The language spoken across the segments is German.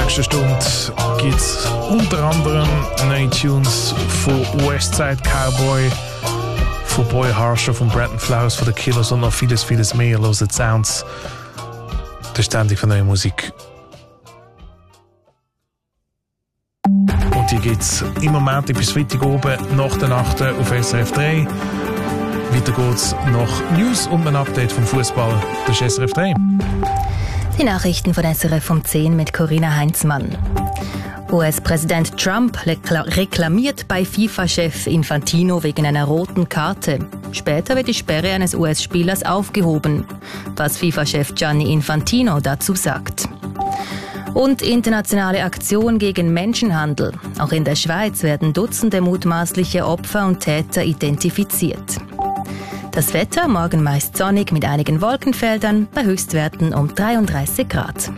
nächsten Stunde gibt es unter anderem neue Tunes von Westside Cowboy, von Boy Harsher, von Brandon Flowers, von The Killers und noch vieles, vieles mehr. Hört Sounds. Das ist ständig von neuer Musik. Und hier gibt es im Moment bis Freitag oben nach der Nacht auf SRF 3. Weiter geht's nach News und ein Update vom Fußball. Das ist SRF 3. Die Nachrichten von SRF um 10 mit Corinna Heinzmann. US-Präsident Trump reklamiert bei FIFA-Chef Infantino wegen einer roten Karte. Später wird die Sperre eines US-Spielers aufgehoben. Was FIFA-Chef Gianni Infantino dazu sagt. Und internationale Aktion gegen Menschenhandel. Auch in der Schweiz werden Dutzende mutmaßliche Opfer und Täter identifiziert. Das Wetter morgen meist sonnig mit einigen Wolkenfeldern, bei Höchstwerten um 33 Grad.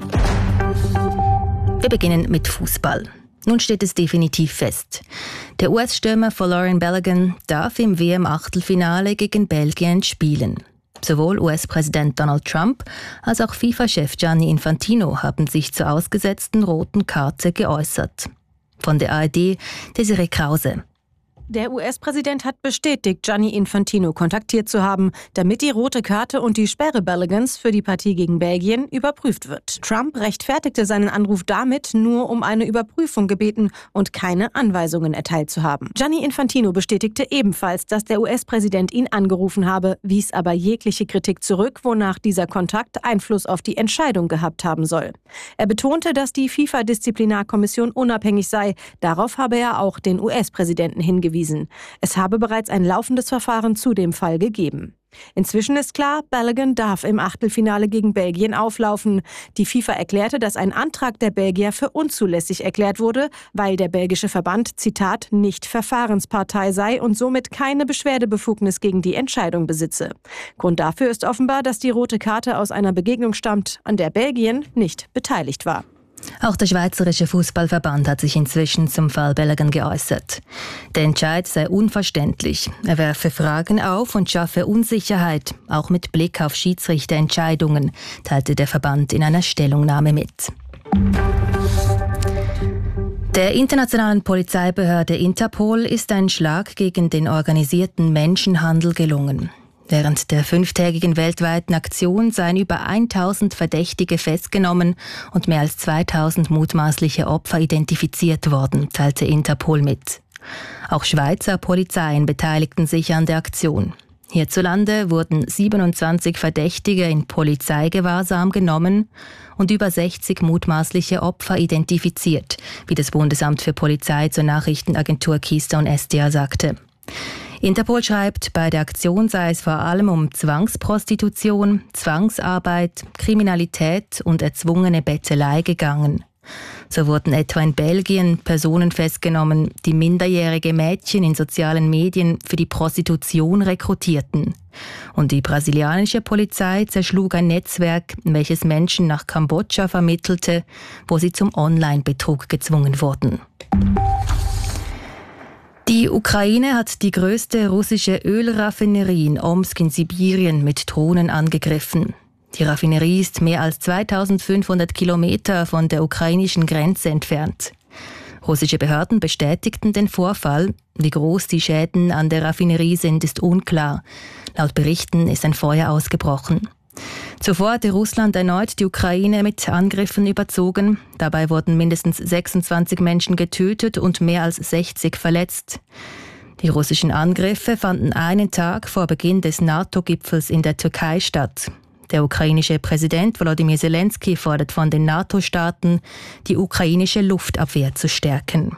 Wir beginnen mit Fußball. Nun steht es definitiv fest. Der US-Stürmer Folarin Balogun darf im WM-Achtelfinale gegen Belgien spielen. Sowohl US-Präsident Donald Trump als auch FIFA-Chef Gianni Infantino haben sich zur ausgesetzten roten Karte geäußert. Von der ARD Desiree Krause. Der US-Präsident hat bestätigt, Gianni Infantino kontaktiert zu haben, damit die rote Karte und die Sperre Baloguns für die Partie gegen Belgien überprüft wird. Trump rechtfertigte seinen Anruf damit, nur um eine Überprüfung gebeten und keine Anweisungen erteilt zu haben. Gianni Infantino bestätigte ebenfalls, dass der US-Präsident ihn angerufen habe, wies aber jegliche Kritik zurück, wonach dieser Kontakt Einfluss auf die Entscheidung gehabt haben soll. Er betonte, dass die FIFA-Disziplinarkommission unabhängig sei. Darauf habe er auch den US-Präsidenten hingewiesen. Es habe bereits ein laufendes Verfahren zu dem Fall gegeben. Inzwischen ist klar, Balogun darf im Achtelfinale gegen Belgien auflaufen. Die FIFA erklärte, dass ein Antrag der Belgier für unzulässig erklärt wurde, weil der belgische Verband, Zitat, nicht Verfahrenspartei sei und somit keine Beschwerdebefugnis gegen die Entscheidung besitze. Grund dafür ist offenbar, dass die rote Karte aus einer Begegnung stammt, an der Belgien nicht beteiligt war. Auch der Schweizerische Fußballverband hat sich inzwischen zum Fall Balogun geäußert. Der Entscheid sei unverständlich. Er werfe Fragen auf und schaffe Unsicherheit, auch mit Blick auf Schiedsrichterentscheidungen, teilte der Verband in einer Stellungnahme mit. Der internationalen Polizeibehörde Interpol ist ein Schlag gegen den organisierten Menschenhandel gelungen. Während der 5-tägigen weltweiten Aktion seien über 1000 Verdächtige festgenommen und mehr als 2000 mutmaßliche Opfer identifiziert worden, teilte Interpol mit. Auch Schweizer Polizeien beteiligten sich an der Aktion. Hierzulande wurden 27 Verdächtige in Polizeigewahrsam genommen und über 60 mutmaßliche Opfer identifiziert, wie das Bundesamt für Polizei zur Nachrichtenagentur Keystone SDA sagte. Interpol schreibt, bei der Aktion sei es vor allem um Zwangsprostitution, Zwangsarbeit, Kriminalität und erzwungene Bettelei gegangen. So wurden etwa in Belgien Personen festgenommen, die minderjährige Mädchen in sozialen Medien für die Prostitution rekrutierten. Und die brasilianische Polizei zerschlug ein Netzwerk, welches Menschen nach Kambodscha vermittelte, wo sie zum Online-Betrug gezwungen wurden. Die Ukraine hat die größte russische Ölraffinerie in Omsk in Sibirien mit Drohnen angegriffen. Die Raffinerie ist mehr als 2500 Kilometer von der ukrainischen Grenze entfernt. Russische Behörden bestätigten den Vorfall. Wie groß die Schäden an der Raffinerie sind, ist unklar. Laut Berichten ist ein Feuer ausgebrochen. Zuvor hatte Russland erneut die Ukraine mit Angriffen überzogen. Dabei wurden mindestens 26 Menschen getötet und mehr als 60 verletzt. Die russischen Angriffe fanden einen Tag vor Beginn des NATO-Gipfels in der Türkei statt. Der ukrainische Präsident Volodymyr Zelensky fordert von den NATO-Staaten, die ukrainische Luftabwehr zu stärken.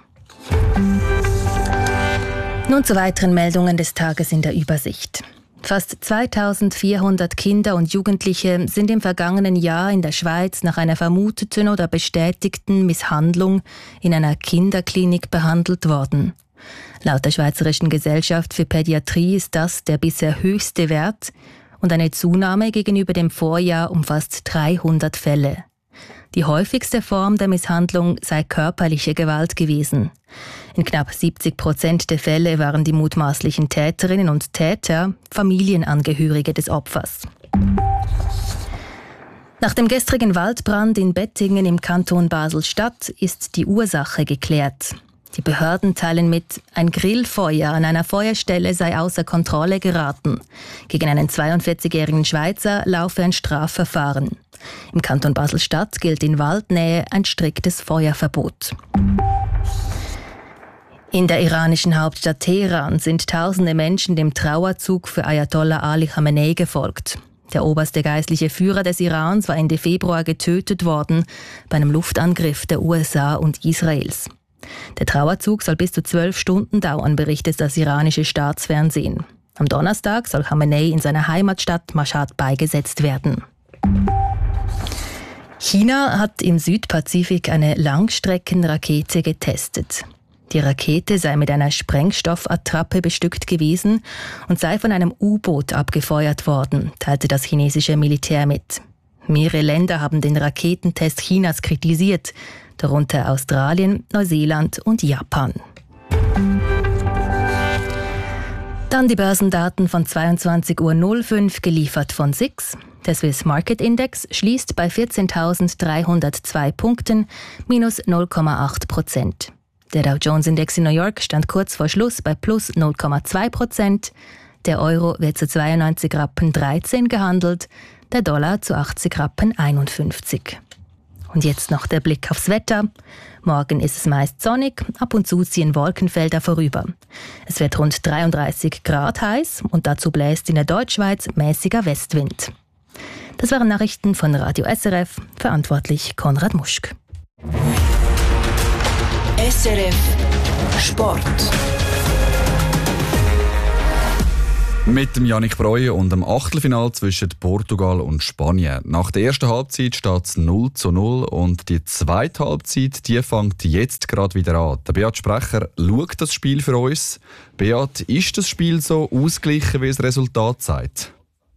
Nun zu weiteren Meldungen des Tages in der Übersicht. Fast 2400 Kinder und Jugendliche sind im vergangenen Jahr in der Schweiz nach einer vermuteten oder bestätigten Misshandlung in einer Kinderklinik behandelt worden. Laut der Schweizerischen Gesellschaft für Pädiatrie ist das der bisher höchste Wert und eine Zunahme gegenüber dem Vorjahr um fast 300 Fälle. Die häufigste Form der Misshandlung sei körperliche Gewalt gewesen. In knapp 70% der Fälle waren die mutmaßlichen Täterinnen und Täter Familienangehörige des Opfers. Nach dem gestrigen Waldbrand in Bettingen im Kanton Basel-Stadt ist die Ursache geklärt. Die Behörden teilen mit, ein Grillfeuer an einer Feuerstelle sei außer Kontrolle geraten. Gegen einen 42-jährigen Schweizer laufe ein Strafverfahren. Im Kanton Basel-Stadt gilt in Waldnähe ein striktes Feuerverbot. In der iranischen Hauptstadt Teheran sind tausende Menschen dem Trauerzug für Ayatollah Ali Khamenei gefolgt. Der oberste geistliche Führer des Irans war Ende Februar getötet worden bei einem Luftangriff der USA und Israels. Der Trauerzug soll bis zu 12 Stunden dauern, berichtet das iranische Staatsfernsehen. Am Donnerstag soll Khamenei in seiner Heimatstadt Mashhad beigesetzt werden. China hat im Südpazifik eine Langstreckenrakete getestet. Die Rakete sei mit einer Sprengstoffattrappe bestückt gewesen und sei von einem U-Boot abgefeuert worden, teilte das chinesische Militär mit. Mehrere Länder haben den Raketentest Chinas kritisiert, darunter Australien, Neuseeland und Japan. Dann die Börsendaten von 22:05 Uhr, geliefert von SIX. Der Swiss Market Index schließt bei 14.302 Punkten, minus 0,8%. Der Dow Jones Index in New York stand kurz vor Schluss bei plus 0,2%. Der Euro wird zu 92,13 Rappen gehandelt, der Dollar zu 80,51 Rappen. Und jetzt noch der Blick aufs Wetter. Morgen ist es meist sonnig, ab und zu ziehen Wolkenfelder vorüber. Es wird rund 33 Grad heiß und dazu bläst in der Deutschschweiz mäßiger Westwind. Das waren Nachrichten von Radio SRF, verantwortlich Konrad Muschk. SRF Sport. Mit dem Yannick Breuer und dem Achtelfinal zwischen Portugal und Spanien. Nach der ersten Halbzeit steht es 0:0 und die zweite Halbzeit die fängt jetzt gerade wieder an. Der Beat Sprecher schaut das Spiel für uns. Beat, ist das Spiel so ausgeglichen, wie das Resultat sagt?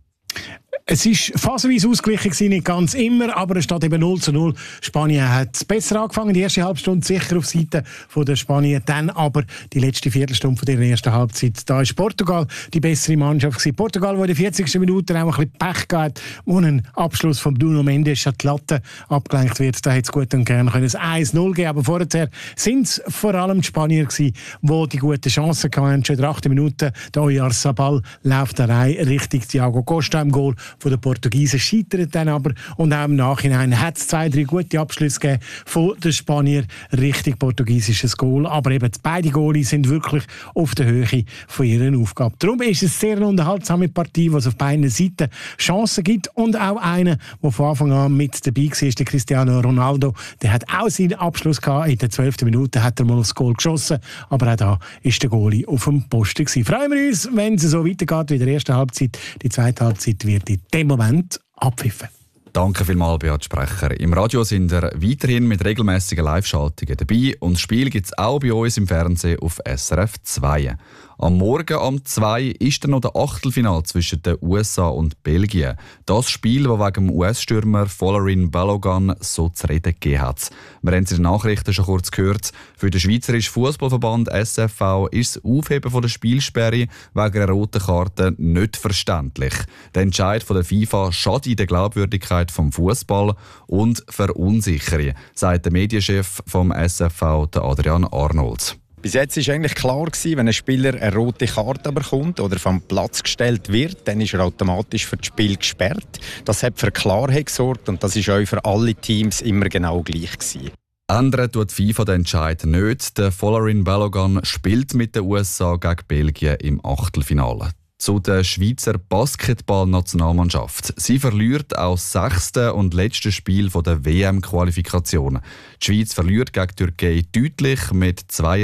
Es war phasenweise ausgeglichen, nicht ganz immer, aber es steht eben 0:0. Spanien hat besser angefangen, die erste Halbstunde sicher auf Seite der Spanier, dann aber die letzte Viertelstunde von der ersten Halbzeit. Da ist Portugal die bessere Mannschaft gewesen. Portugal, die in der 40. Minute auch ein bisschen Pech gehabt, wo ein Abschluss von Bruno Mendes an die Latte abgelenkt wird. Da hätte es gut und gerne ein 1:0 geben, aber vorher sind es vor allem die Spanier gewesen, die die gute Chancen hatten. Schon in der 8. Minute, der Oyarzabal läuft der Reihe Richtung Thiago Costa im Goal von den Portugiesen, scheitert dann aber und auch im Nachhinein hat es 2-3 gute Abschlüsse gegeben von den Spaniern Richtung portugiesisches Goal, aber eben beide Goalies sind wirklich auf der Höhe von ihrer Aufgabe. Darum ist es sehr eine unterhaltsame Partie, wo es auf beiden Seiten Chancen gibt und auch einer, der von Anfang an mit dabei war, der Cristiano Ronaldo, der hat auch seinen Abschluss gehabt. In der 12. Minute hat er mal das Goal geschossen, aber auch da ist der Goalie auf dem Posten gewesen. Freuen wir uns, wenn es so weitergeht wie in der ersten Halbzeit. Die zweite Halbzeit wird in dem Moment abpfiffen. Danke vielmals, Beat Sprecher. Im Radio sind wir weiterhin mit regelmäßigen Live-Schaltungen dabei und das Spiel gibt es auch bei uns im Fernsehen auf SRF 2. Am Morgen um 2 ist dann noch der Achtelfinal zwischen den USA und Belgien. Das Spiel, das wegen dem US-Stürmer Folarin Balogun so zu reden gegeben hat. Wir haben es in den Nachrichten schon kurz gehört. Für den Schweizerischen Fußballverband SFV ist das Aufheben von der Spielsperre wegen einer roten Karte nicht verständlich. Der Entscheid von der FIFA schadet der Glaubwürdigkeit vom Fußball und verunsichert, sagt der Medienchef vom SFV, der Adrian Arnold. Bis jetzt war eigentlich klar, wenn ein Spieler eine rote Karte bekommt oder vom Platz gestellt wird, dann ist er automatisch für das Spiel gesperrt. Das hat für Klarheit gesorgt und das ist auch für alle Teams immer genau gleich gewesen. Ändern tut die FIFA den Entscheid nicht. Der Folarin Balogun spielt mit den USA gegen Belgien im Achtelfinale. Zu der Schweizer Basketballnationalmannschaft. Sie verliert auch das 6. und letzte Spiel der WM-Qualifikation. Die Schweiz verliert gegen die Türkei deutlich mit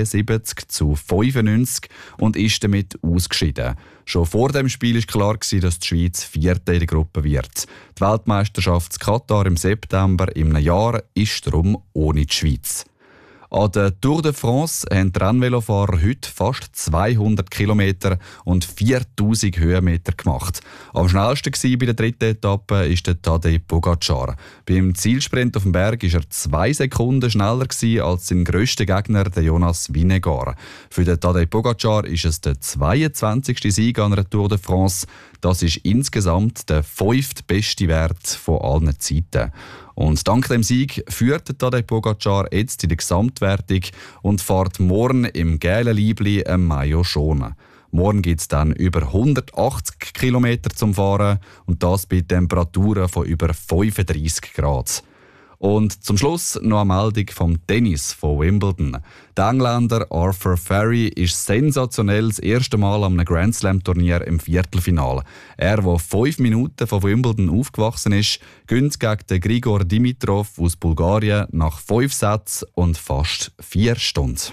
72:95 und ist damit ausgeschieden. Schon vor dem Spiel war klar, dass die Schweiz Vierte in der Gruppe wird. Die Weltmeisterschaft in Katar im September im Jahr ist darum ohne die Schweiz. An der Tour de France haben die Rennvelofahrer heute fast 200 Kilometer und 4000 Höhenmeter gemacht. Am schnellsten bei der dritten Etappe ist der Tadej Pogačar. Beim Zielsprint auf dem Berg war er 2 Sekunden schneller als sein grösster Gegner, der Jonas Vingegaard. Für den Tadej Pogačar ist es der 22. Sieg an der Tour de France. Das ist insgesamt der 5. beste Wert von allen Zeiten. Und dank dem Sieg führt Tadej Pogačar jetzt in der Gesamtwertung und fährt morgen im gelben Liebli ein Maillot schonen. Morgen gibt es dann über 180 Kilometer zum Fahren und das bei Temperaturen von über 35 Grad. Und zum Schluss noch eine Meldung vom Tennis von Wimbledon. Der Engländer Arthur Ferry ist sensationell das erste Mal am Grand Slam-Turnier im Viertelfinale. Er, der 5 Minuten von Wimbledon aufgewachsen ist, gewinnt gegen den Grigor Dimitrov aus Bulgarien nach 5 Sätzen und fast 4 Stunden.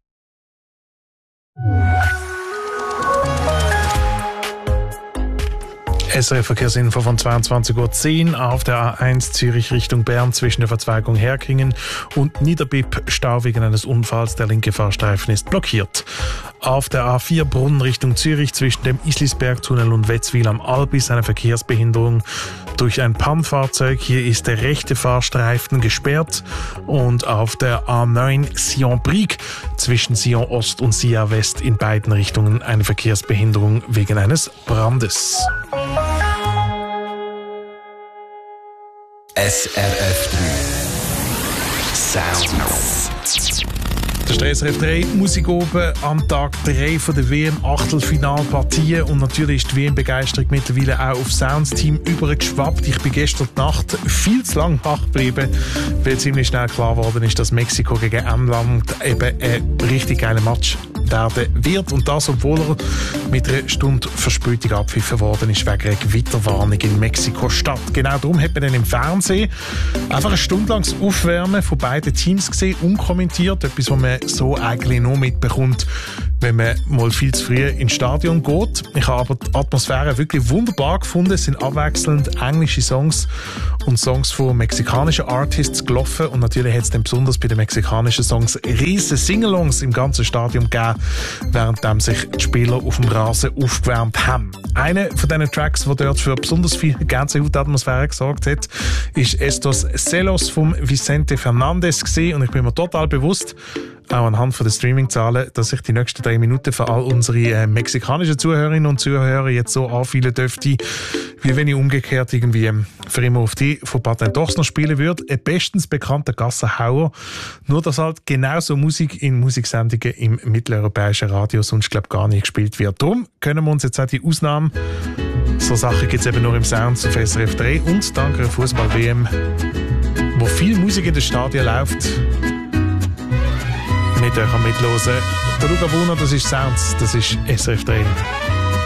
SRF-Verkehrsinfo von 22:10 Uhr auf der A1 Zürich Richtung Bern zwischen der Verzweigung Herkingen und Niederbipp Stau wegen eines Unfalls. Der linke Fahrstreifen ist blockiert. Auf der A4 Brunn Richtung Zürich zwischen dem Islisbergtunnel und Wetzwil am Albis eine Verkehrsbehinderung durch ein Pannenfahrzeug. Hier ist der rechte Fahrstreifen gesperrt. Und auf der A9 Sion-Brieg zwischen Sion Ost und Sion West in beiden Richtungen eine Verkehrsbehinderung wegen eines Brandes. SRF 3 Sounds. Das ist der SRF 3 Musik oben am Tag 3 von der WM-Achtelfinalpartie und natürlich ist die WM-Begeisterung mittlerweile auch auf Sounds-Team übergeschwappt. Ich bin gestern Nacht viel zu lang wach geblieben, weil ziemlich schnell klar geworden ist, dass Mexiko gegen England eben ein richtig geiler Match werden wird und das, obwohl er mit einer Stunde Verspätung abgepfiffen worden ist wegen einer Gewitterwarnung in Mexiko-Stadt. Genau darum hat man dann im Fernsehen einfach eine Stunde lang das Aufwärmen von beiden Teams gesehen, unkommentiert, etwas, was man so eigentlich nur mitbekommt, wenn man mal viel zu früh ins Stadion geht. Ich habe aber die Atmosphäre wirklich wunderbar gefunden. Es sind abwechselnd englische Songs und Songs von mexikanischen Artists gelaufen und natürlich hat es dann besonders bei den mexikanischen Songs riesen Singalongs im ganzen Stadion gegeben, während sich die Spieler auf dem Rasen aufgewärmt haben. Einer von diesen Tracks, der dort für besonders viel Gänsehaut-Atmosphäre gesorgt hat, ist Estos Celos von Vicente Fernandez gewesen. Und ich bin mir total bewusst, auch anhand der Streaming-Zahlen, dass ich die nächsten 3 Minuten für all unsere mexikanischen Zuhörerinnen und Zuhörer jetzt so anfühlen dürfte, wie wenn ich umgekehrt irgendwie für immer auf die von Patent Ochsner spielen würde. Ein bestens bekannter Gassenhauer. Nur, dass halt genauso Musik in Musiksendungen im mitteleuropäischen Radio sonst, glaube ich, gar nicht gespielt wird. Darum können wir uns jetzt auch die Ausnahmen, so Sachen gibt es eben nur im Sounds auf SRF 3 und dank der Fußball-WM, wo viel Musik in den Stadien läuft, mit euch mitlosen. Der Luca Wuner, das ist Sounds, das ist SRF 3.